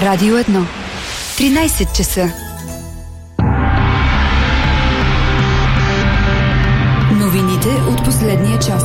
Радио 1. 13 часа. Новините от последния час.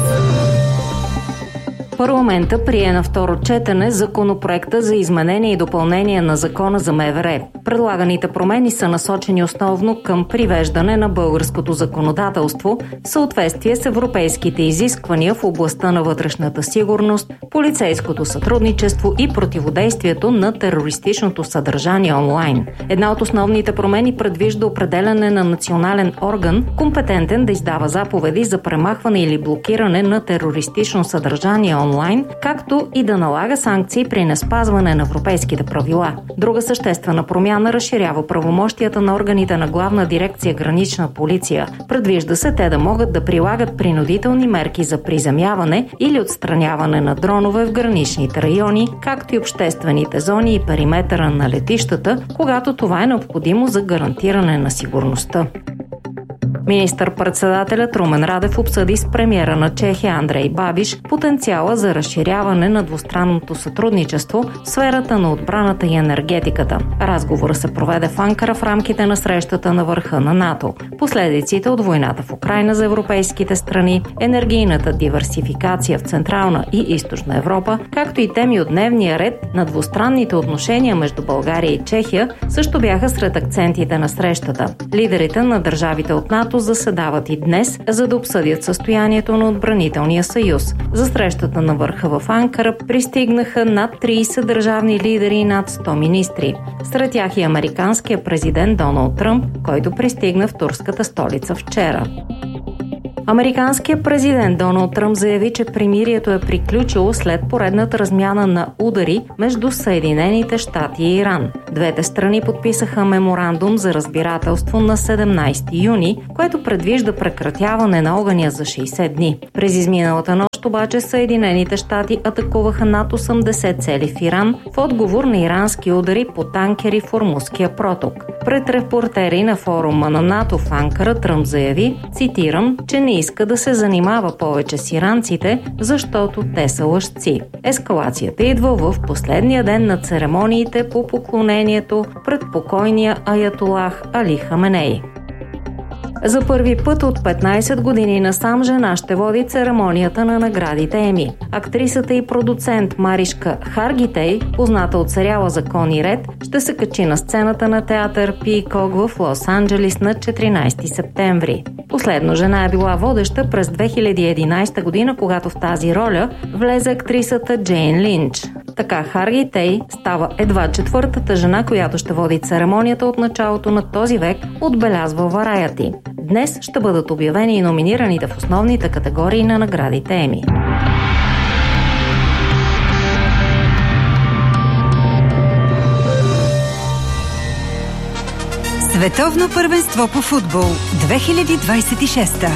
Парламента прие на второ четене законопроекта за изменение и допълнение на Закона за МВР. Предлаганите промени са насочени основно към привеждане на българското законодателство в съответствие с европейските изисквания в областта на вътрешната сигурност, полицейското сътрудничество и противодействието на терористичното съдържание онлайн. Една от основните промени предвижда определяне на национален орган, компетентен да издава заповеди за премахване или блокиране на терористично съдържание онлайн, както и да налага санкции при неспазване на европейските правила. Друга съществена промяна разширява правомощията на органите на Главна дирекция Гранична полиция. Предвижда се те да могат да прилагат принудителни мерки за приземяване или отстраняване на дронове в граничните райони, както и обществените зони и периметъра на летищата, когато това е необходимо за гарантиране на сигурността. Министър-председателят Румен Радев обсъди с премиера на Чехия Андрей Бабиш потенциала за разширяване на двустранното сътрудничество в сферата на отбраната и енергетиката. Разговорът се проведе в Анкара в рамките на срещата на върха на НАТО. Последиците от войната в Украйна за европейските страни, енергийната диверсификация в Централна и Източна Европа, както и теми от дневния ред на двустранните отношения между България и Чехия също бяха сред акцентите на срещата. Лидерите на държавите от НАТО заседават и днес, за да обсъдят състоянието на отбранителния съюз. За срещата на върха в Анкара пристигнаха над 30 държавни лидери и над 100 министри. Сред тях и американският президент Доналд Тръмп, който пристигна в турската столица вчера. Американският президент Доналд Тръмп заяви, че примирието е приключило след поредната размяна на удари между Съединените щати и Иран. Двете страни подписаха меморандум за разбирателство на 17 юни, което предвижда прекратяване на огъня за 60 дни. През изминалата нощ обаче Съединените щати атакуваха над 80 цели в Иран в отговор на ирански удари по танкери в Ормузския проток. Пред репортери на форума на НАТО в Анкара Тръмп заяви, цитирам, че не иска да се занимава повече с иранците, защото те са лъжци. Ескалацията идва в последния ден на церемониите по поклонението пред покойния аятолах Али Хаменей. За първи път от 15 години насам жена ще води церемонията на наградите Еми. Актрисата и продуцент Маришка Харгитей, позната от сериала Закон и ред, ще се качи на сцената на театър Пийкок в Лос-Анджелис на 14 септември. Последно жена е била водеща през 2011 година, когато в тази роля влезе актрисата Джейн Линч. Така Харгитей става едва четвъртата жена, която ще води церемонията от началото на този век, отбелязва Variety. Днес ще бъдат обявени и номинираните в основните категории на наградите Еми. Световно първенство по футбол 2026.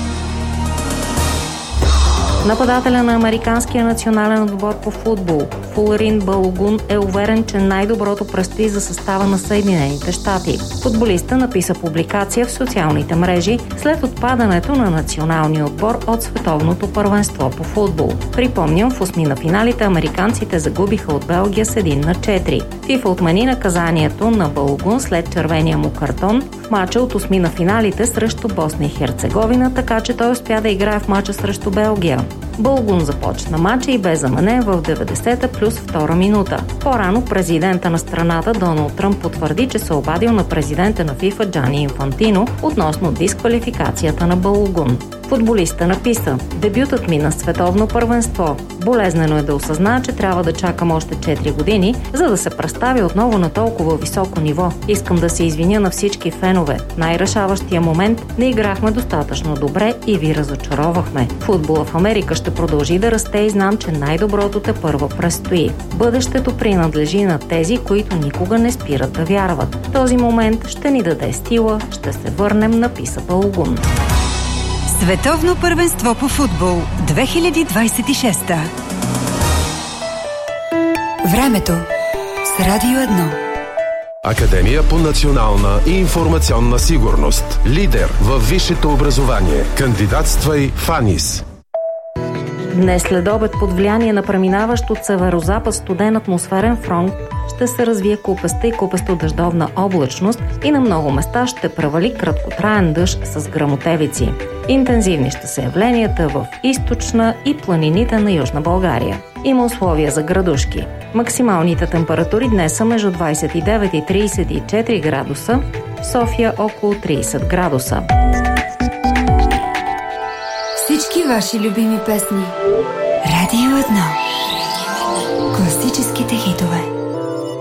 Нападателя на американския национален отбор по футбол Фулерин Балогун е уверен, че най-доброто предстои за състава на Съединените щати. Футболиста написа публикация в социалните мрежи след отпадането на националния отбор от световното първенство по футбол. Припомням, в осми на финалите американците загубиха от Белгия с 1-4. ФИФА отмени наказанието на Балогун след червения му картон в мача от осми на финалите срещу Босна и Херцеговина, така че той успя да играе в мача срещу Белгия. Балогун започна мача и бе заменен в 90-та плюс втора минута. По-рано президента на страната Доналд Тръмп потвърди, че се обадил на президента на ФИФА Джани Инфантино относно дисквалификацията на Балогун. Футболиста написа: "Дебютът ми на световно първенство. Болезнено е да осъзная, че трябва да чакам още 4 години, за да се представя отново на толкова високо ниво. Искам да се извиня на всички фенове. Най-решаващия момент не играхме достатъчно добре и ви разочаровахме. Футбола в Америка ще продължи да расте и знам, че най-доброто тепърва предстои. Бъдещето принадлежи на тези, които никога не спират да вярват. Този момент ще ни даде сила, ще се върнем", написа Балогун. Световно първенство по футбол 2026. Времето с Радио 1. Академия по национална и информационна сигурност. Лидер във висшето образование. Кандидатствай в АНИС. Днес след обед под влияние на преминаващ от северозапад студен атмосферен фронт ще се развие купеста и купесто-дъждовна облачност и на много места ще превали краткотраен дъжд с гръмотевици. Интензивни ще са явленията в източна и планините на Южна България. Има условия за градушки. Максималните температури днес са между 29 и 34 градуса, в София около 30 градуса. Всички ваши любими песни. Радио 1. Класическите хитове.